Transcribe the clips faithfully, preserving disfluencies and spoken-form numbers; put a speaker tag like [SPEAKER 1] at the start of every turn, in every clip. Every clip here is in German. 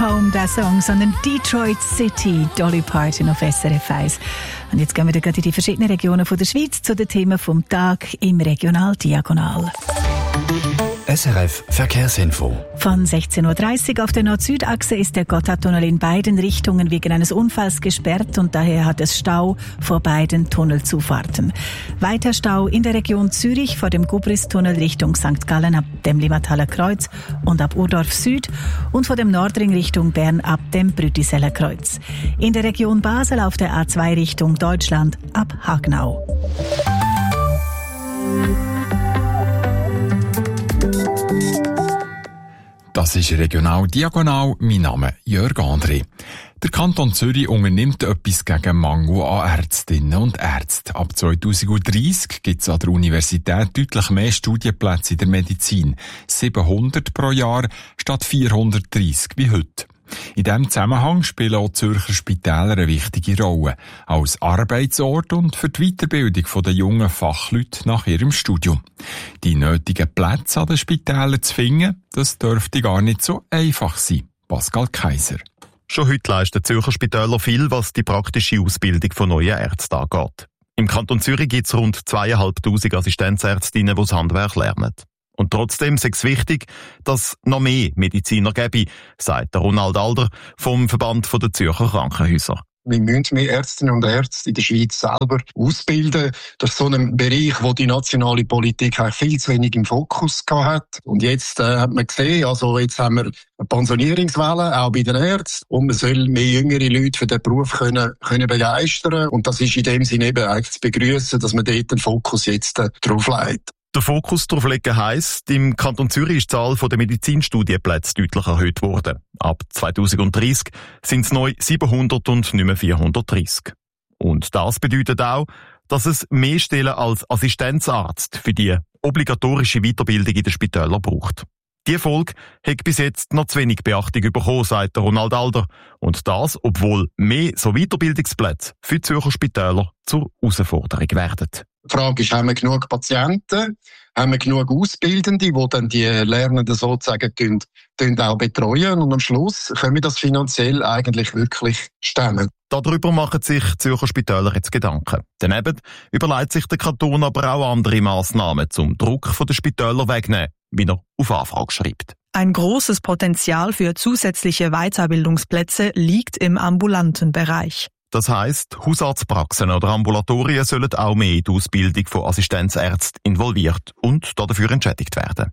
[SPEAKER 1] Home, der Song, sondern Detroit City, Dolly Parton auf S R F eins. Und jetzt gehen wir gerade in die verschiedenen Regionen von der Schweiz zu den Themen vom Tag im Regional Diagonal.
[SPEAKER 2] S R F Verkehrsinfo.
[SPEAKER 1] Von sechzehn Uhr dreißig auf der Nord-Süd-Achse ist der Gotthardtunnel in beiden Richtungen wegen eines Unfalls gesperrt und daher hat es Stau vor beiden Tunnelzufahrten. Weiter Stau in der Region Zürich vor dem Gubristunnel Richtung Sankt Gallen ab dem Limmathaler Kreuz und ab Urdorf Süd und vor dem Nordring Richtung Bern ab dem Brütiseller Kreuz. In der Region Basel auf der A zwei Richtung Deutschland ab Hagnau.
[SPEAKER 3] Das ist Regional Diagonal. Mein Name ist Jörg André. Der Kanton Zürich unternimmt etwas gegen Mangel an Ärztinnen und Ärzten. Ab zwanzig dreißig gibt es an der Universität deutlich mehr Studienplätze in der Medizin. siebenhundert pro Jahr statt vierhundertdreissig wie heute. In diesem Zusammenhang spielen auch Zürcher Spitäler eine wichtige Rolle. Als Arbeitsort und für die Weiterbildung der jungen Fachleute nach ihrem Studium. Die nötigen Plätze an den Spitälern zu finden, das dürfte gar nicht so einfach sein. Pascal Kaiser.
[SPEAKER 4] Schon heute leisten Zürcher Spitäler viel, was die praktische Ausbildung von neuen Ärzten angeht. Im Kanton Zürich gibt es rund zweitausendfünfhundert Assistenzärztinnen, die das Handwerk lernen. Und trotzdem ist es wichtig, dass es noch mehr Mediziner gäbe, sagt der Ronald Alder vom Verband der Zürcher Krankenhäuser.
[SPEAKER 5] Wir müssen mehr Ärztinnen und Ärzte in der Schweiz selber ausbilden. Das ist so ein Bereich, wo die nationale Politik eigentlich viel zu wenig im Fokus gehabt hat. Und jetzt äh, hat man gesehen, also jetzt haben wir eine Pensionierungswelle, auch bei den Ärzten. Und man soll mehr jüngere Leute für den Beruf können, können begeistern. Und das ist in dem Sinne eben eigentlich zu begrüßen, dass man dort den Fokus jetzt äh, drauf legt.
[SPEAKER 4] Der Fokus darauf legen heisst, im Kanton Zürich ist die Zahl der Medizinstudienplätze deutlich erhöht worden. Ab zwanzig dreißig sind es neu siebenhundert und nicht mehr vierhundertdreissig. Und das bedeutet auch, dass es mehr Stellen als Assistenzarzt für die obligatorische Weiterbildung in den Spitälern braucht. Die Folge hat bis jetzt noch zu wenig Beachtung bekommen, sagt Ronald Alder. Und das, obwohl mehr so Weiterbildungsplätze für die Zürcher Spitäler zur Herausforderung werden.
[SPEAKER 5] Die Frage ist, haben wir genug Patienten? Haben wir genug Ausbildende, die dann die Lernenden sozusagen tun, tun auch betreuen? Und am Schluss können wir das finanziell eigentlich wirklich stemmen.
[SPEAKER 4] Darüber machen sich die Zürcher Spitäler jetzt Gedanken. Daneben überlegt sich der Kanton aber auch andere Massnahmen, zum Druck von den Spitälern wegnehmen, wie er auf Anfrage schreibt.
[SPEAKER 6] Ein großes Potenzial für zusätzliche Weiterbildungsplätze liegt im ambulanten Bereich.
[SPEAKER 4] Das heisst, Hausarztpraxen oder Ambulatorien sollen auch mehr in die Ausbildung von Assistenzärzten involviert und dafür entschädigt werden.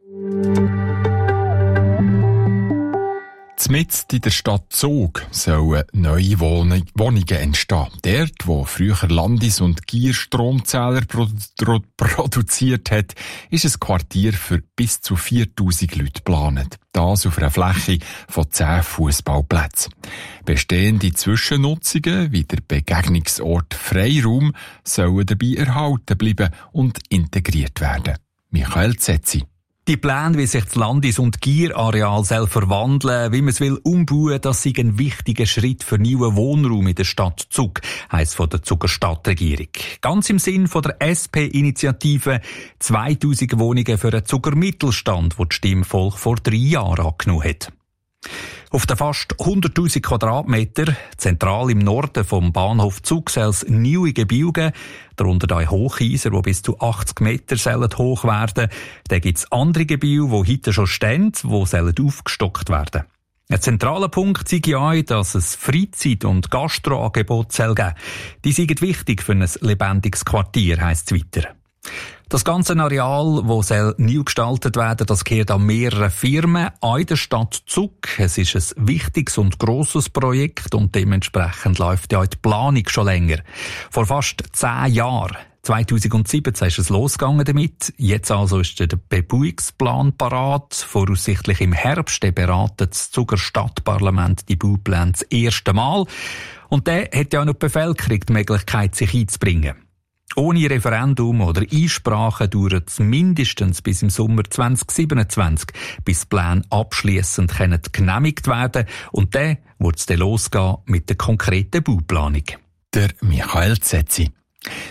[SPEAKER 3] Zmitzt in der Stadt Zug sollen neue Wohnungen entstehen. Dort, wo früher Landis- und Gier Stromzähler produ- produziert hat, ist ein Quartier für bis zu viertausend Leute geplant. Das auf einer Fläche von zehn Fußballplätzen. Bestehende Zwischennutzungen wie der Begegnungsort Freiraum sollen dabei erhalten bleiben und integriert werden. Michael Zetzi.
[SPEAKER 7] Die Pläne, wie sich das Landis- und Gier-Areal soll verwandeln, wie man es will umbauen, das ist ein wichtiger Schritt für neuen Wohnraum in der Stadt Zug, heisst von der Zuger Stadtregierung. Ganz im Sinn von der S P-Initiative zweitausend Wohnungen für einen Zuger Mittelstand, wo das Stimmvolk vor drei Jahren angenommen hat. Auf den fast hunderttausend Quadratmeter, zentral im Norden vom Bahnhof Zug, soll es neue Gebäude, darunter ein Hochhäuser, die bis zu achtzig Meter sollen hoch werden. Dann gibt es andere Gebäude, die heute schon stehen, die sollen aufgestockt werden. Ein zentraler Punkt sei ja, dass es Freizeit- und Gastroangebote geben soll. Die sind wichtig für ein lebendiges Quartier, heisst es weiter. Das ganze Areal, das soll neu gestaltet werden, das gehört an mehrere Firmen an der Stadt Zug. Es ist ein wichtiges und grosses Projekt und dementsprechend läuft ja die Planung schon länger. Vor fast zehn Jahren, zweitausendsiebzehn, ist es losgegangen damit. Jetzt also ist der Bebauungsplan parat. Voraussichtlich im Herbst beratet das Zuger Stadtparlament die Baupläne das erste Mal. Und der hat ja noch die Bevölkerung die Möglichkeit, sich einzubringen. Ohne Referendum oder Einsprache dauert es mindestens bis im Sommer zwanzig siebenundzwanzig, bis die Pläne abschliessend genehmigt werden können. Und dann wird es dann losgehen mit der konkreten Bauplanung.
[SPEAKER 3] Der Michael Zetzi.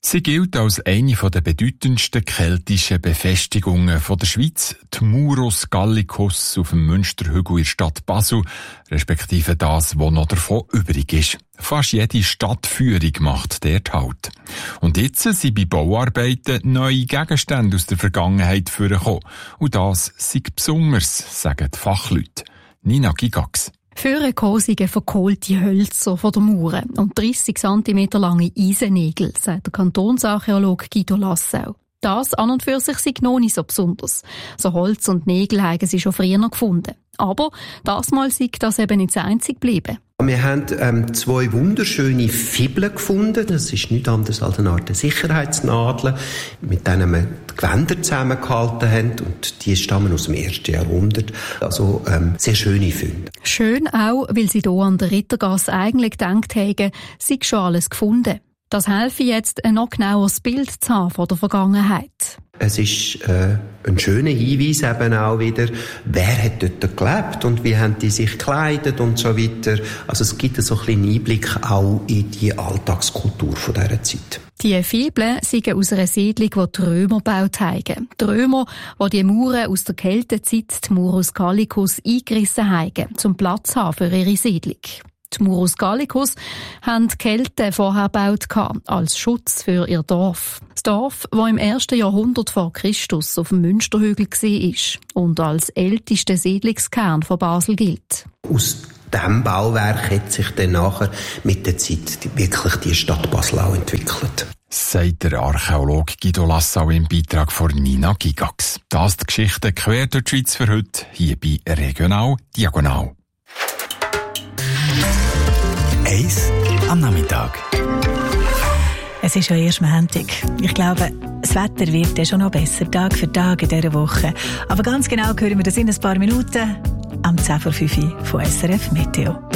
[SPEAKER 3] Sie gilt als eine der bedeutendsten keltischen Befestigungen der Schweiz, die Murus Gallicus auf dem Münsterhügel in der Stadt Basel, respektive das, was noch davon übrig ist. Fast jede Stadtführung macht dort Halt. Und jetzt sind bei Bauarbeiten neue Gegenstände aus der Vergangenheit vorgekommen. Und das sei besonders, sagen die Fachleute. Nina Gigax.
[SPEAKER 8] Für kosige verkohlte Hölzer von der Mauer und dreissig Zentimeter lange Eisennägel, sagt der Kantonsarchäologe Guido Lassau. Das an und für sich sei noch nicht so besonders. So Holz und Nägel haben sie schon früher noch gefunden. Aber das Mal sei das eben nicht das einzige geblieben.
[SPEAKER 9] Wir haben ähm, zwei wunderschöne Fibeln gefunden. Das ist nichts anderes als eine Art Sicherheitsnadel, mit denen wir die Gewänder zusammengehalten haben. Und die stammen aus dem ersten Jahrhundert. Also ähm, sehr schöne Funde. Schön auch, weil sie hier an der Rittergasse eigentlich gedacht haben, sei schon alles gefunden. Das helfe jetzt, ein noch genaueres Bild zu haben von der Vergangenheit. Es ist äh, ein schöner Hinweis eben auch wieder, wer hat dort gelebt und wie haben die sich gekleidet und so weiter. Also es gibt so ein bisschen Einblick auch in die Alltagskultur von dieser Zeit. Die Fibeln sind aus einer Siedlung, die die Römer gebaut haben. Die Römer, die die Mauern aus der Keltenzeit, die Murus Gallicus, eingerissen haben, zum Platz zu haben für ihre Siedlung. Die Murus Gallicus haben die Kelten vorher gebaut als Schutz für ihr Dorf. Das Dorf, das im ersten Jahrhundert vor Christus auf dem Münsterhügel war und als ältester Siedlungskern von Basel gilt. Aus diesem Bauwerk hat sich dann nachher mit der Zeit wirklich die Stadt Basel auch entwickelt.
[SPEAKER 3] Sagt der Archäologe Guido Lassau im Beitrag von Nina Gigax. Das ist die Geschichte quer durch die Schweiz für heute, hier bei Regional Diagonal.
[SPEAKER 2] Eis am Nachmittag.
[SPEAKER 1] Es ist ja erst Montag. Ich glaube, das Wetter wird ja schon noch besser, Tag für Tag in dieser Woche. Aber ganz genau hören wir das in ein paar Minuten am zehn vor fünf von S R F Meteo.